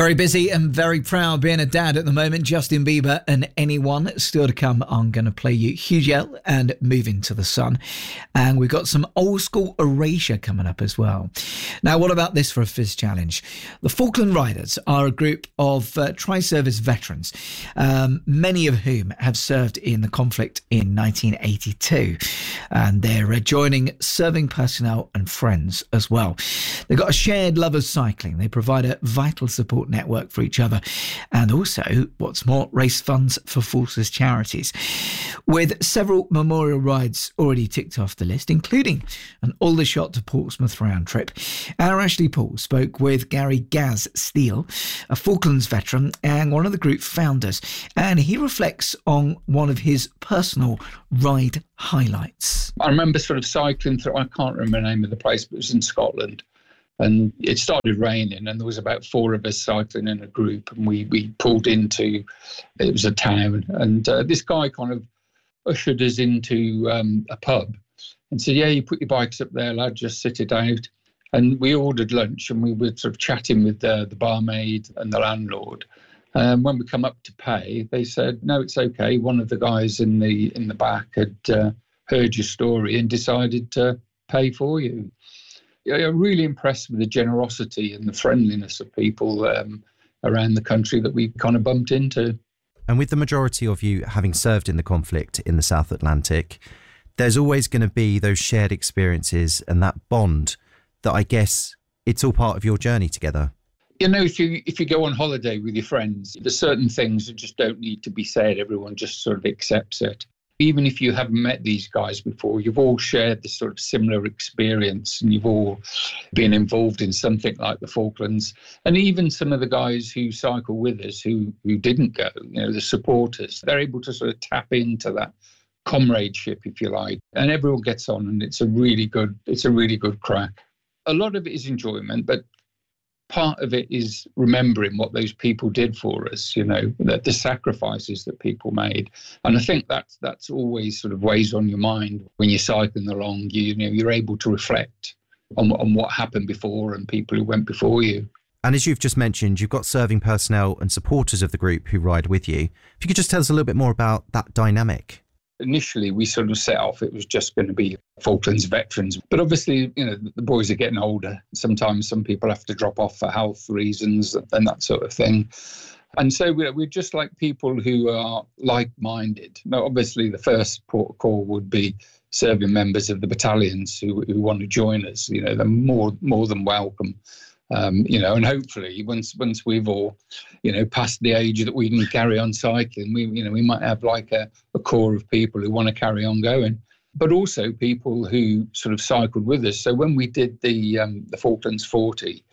Very busy and very proud being a dad at the moment. Justin Bieber and Anyone. Still to come, I'm going to play you Huge L and Move Into the Sun. And we've got some old school erasure coming up as well. Now, what about this for a Fizz challenge? The Falkland Riders are a group of tri-service veterans, many of whom have served in the conflict in 1982. And they're joining serving personnel and friends as well. They've got a shared love of cycling. They provide a vital support network for each other, and also, what's more, raise funds for forces charities. With several memorial rides already ticked off the list, including an Aldershot to Portsmouth round trip, our Ashley Paul spoke with Gary Gaz Steele, a Falklands veteran and one of the group founders, and he reflects on one of his personal ride highlights. I remember sort of cycling through, I can't remember the name of the place, but it was in Scotland. And it started raining, and there was about 4 of us cycling in a group, and we pulled into, it was a town, and this guy kind of ushered us into a pub and said, yeah, you put your bikes up there, lad, just sit it out. And we ordered lunch, and we were sort of chatting with the barmaid and the landlord. When we come up to pay, they said, no, it's okay. One of the guys in the back had heard your story and decided to pay for you. I'm really impressed with the generosity and the friendliness of people around the country that we kind of bumped into. And with the majority of you having served in the conflict in the South Atlantic, there's always going to be those shared experiences and that bond that I guess it's all part of your journey together. You know, if you go on holiday with your friends, there's certain things that just don't need to be said. Everyone just sort of accepts it. Even if you haven't met these guys before, you've all shared this sort of similar experience, and you've all been involved in something like the Falklands. And even some of the guys who cycle with us who didn't go, you know, the supporters, they're able to sort of tap into that comradeship, if you like. And everyone gets on, and it's a really good crack. A lot of it is enjoyment, but part of it is remembering what those people did for us, you know, the sacrifices that people made. And I think that's always sort of weighs on your mind when you're cycling along. You're able to reflect on what happened before and people who went before you. And as you've just mentioned, you've got serving personnel and supporters of the group who ride with you. If you could just tell us a little bit more about that dynamic. Initially, we sort of set off, it was just going to be Falklands veterans. But obviously, you know, the boys are getting older. Sometimes some people have to drop off for health reasons and that sort of thing. And so we're just like people who are like-minded. Now, obviously, the first port of call would be serving members of the battalions who want to join us. You know, they're more than welcome. You know, and hopefully once we've all, you know, passed the age that we can carry on cycling, we might have like a core of people who want to carry on going, but also people who sort of cycled with us. So when we did the Falklands 40,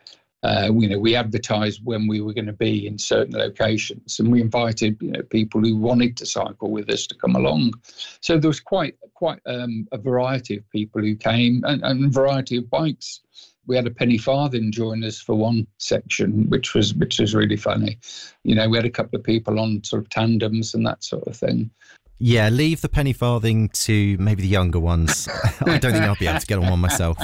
we advertised when we were going to be in certain locations, and we invited, you know, people who wanted to cycle with us to come along. So there was quite a variety of people who came, and a variety of bikes. We had a penny farthing join us for one section, which was really funny. You know, we had a couple of people on sort of tandems and that sort of thing. Yeah, leave the penny farthing to maybe the younger ones. I don't think I'll be able to get on one myself.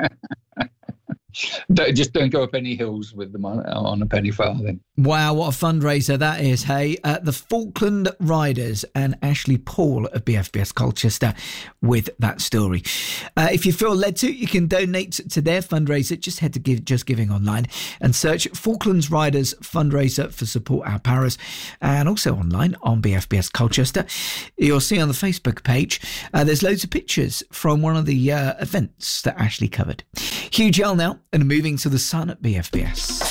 Don't go up any hills with them on a penny farthing. Wow, what a fundraiser that is, hey. The Falkland Riders and Ashley Paul of BFBS Colchester with that story. If you feel led to, you can donate to their fundraiser. Just head to Just Giving online and search Falklands Riders fundraiser for Support Our Paras, and also online on BFBS Colchester. You'll see on the Facebook page, there's loads of pictures from one of the events that Ashley covered. Huge L now, and moving to the sun at BFBS.